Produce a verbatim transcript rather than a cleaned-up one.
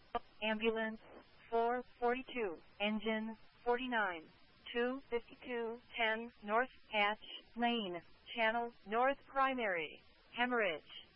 Ambulance four forty-two, engine forty-nine, two fifty-two, ten North Hatch Lane, channel North Primary, hemorrhage.